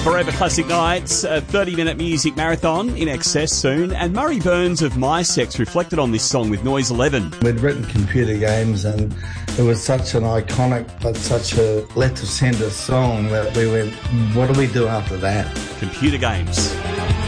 Forever Classic Nights, a 30-minute music marathon in excess soon, and Murray Burns of My Sex reflected on this song with Noise 11. We'd written Computer Games, and it was such an iconic but such a left-of-centre song that we went, what do we do after that? Computer Games.